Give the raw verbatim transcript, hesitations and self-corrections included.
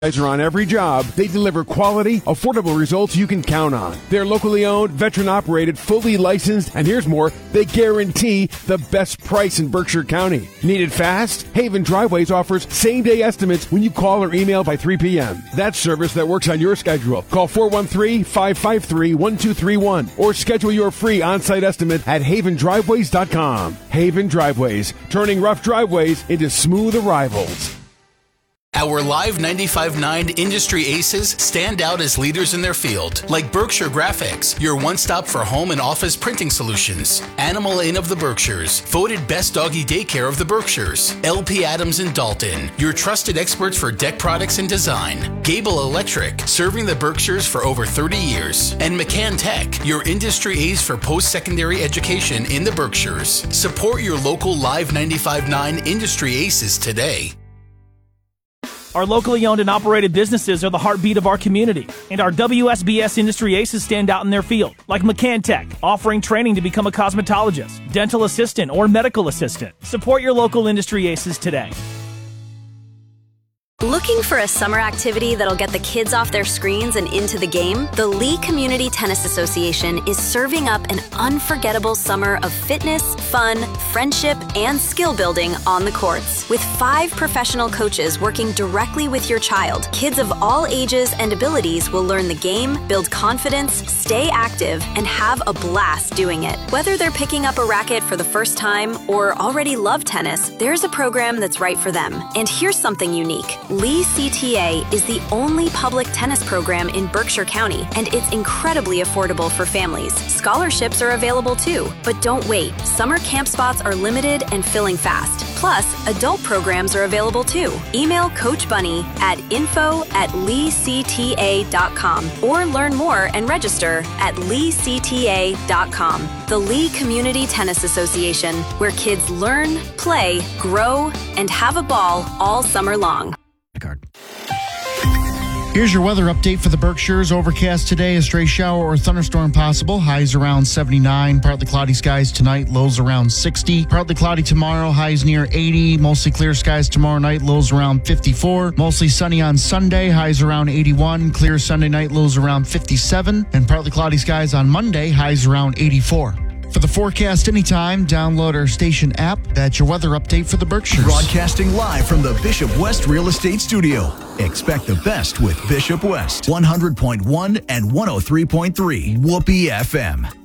are on every job. They deliver quality, affordable results you can count on. They're locally owned, veteran-operated, fully licensed, and here's more, they guarantee the best price in Berkshire County. Need it fast? Haven Driveways offers same-day estimates when you call or email by three p.m. That's service that works on your schedule. Call four one three, five five three, one two three one or schedule your free on-site estimate at haven driveways dot com. Haven Driveways, turning rough driveways into smooth arrivals. Our Live ninety-five point nine industry aces stand out as leaders in their field, like Berkshire Graphics, your one-stop for home and office printing solutions. Animal Inn of the Berkshires, voted best doggy daycare of the Berkshires. L P Adams in Dalton, your trusted experts for deck products and design. Gable Electric, serving the Berkshires for over thirty years. And McCann Tech, your industry ace for post-secondary education in the Berkshires. Support your local Live ninety-five point nine industry aces today. Our locally owned and operated businesses are the heartbeat of our community, and our W S B S industry aces stand out in their field, like McCann Tech, offering training to become a cosmetologist, dental assistant, or medical assistant. Support your local industry aces today. Looking for a summer activity that'll get the kids off their screens and into the game? The Lee Community Tennis Association is serving up an unforgettable summer of fitness, fun, friendship, and skill building on the courts. With five professional coaches working directly with your child, kids of all ages and abilities will learn the game, build confidence, stay active, and have a blast doing it. Whether they're picking up a racket for the first time or already love tennis, there's a program that's right for them. And here's something unique. Lee C T A is the only public tennis program in Berkshire County, and it's incredibly affordable for families. Scholarships are available too. But don't wait. Summer camp spots are limited and filling fast. Plus, adult programs are available too. Email Coach Bunny at info at lee c t a dot com or learn more and register at lee c t a dot com. The Lee Community Tennis Association, where kids learn, play, grow, and have a ball all summer long. Here's your weather update for the Berkshires. Overcast today, a stray shower or thunderstorm possible. Highs around seventy-nine. Partly cloudy skies tonight, lows around sixty. Partly cloudy tomorrow, highs near eighty. Mostly clear skies tomorrow night, lows around fifty-four. Mostly sunny on Sunday, highs around eighty-one. Clear Sunday night, lows around fifty-seven. And partly cloudy skies on Monday, highs around eighty-four. For the forecast anytime, download our station app. That's your weather update for the Berkshires. Broadcasting live from the Bishop West Real Estate Studio. Expect the best with Bishop West. one hundred point one and one oh three point three Whoopee F M.